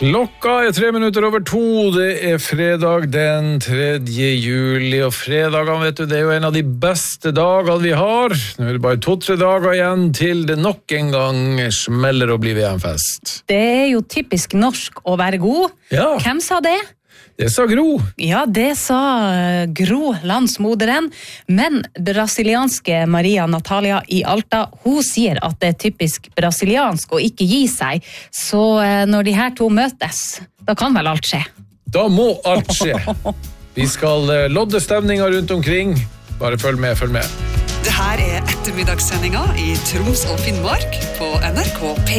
Klokka 3:02, det fredag den 3. juli, og fredagene, vet du, det jo en av de beste dagene vi har. Nå det bare 2-3 dager igjen til det nok en gang smeller og blir VM-fest. Det jo typisk norsk å være god. Ja. Hvem sa det? Det sa Gro. Ja, det sa Gro, landsmoderen, men brasilianske Maria Natalia i Alta, hun sier at det typisk brasiliansk å ikke gi seg, så når de her to møtes, da kan vel alt skje? Da må alt skje. Vi skal lodde stemninger rundt omkring, bare følg med. Det her ettermiddagssendinga i Troms og Finnmark på NRK P.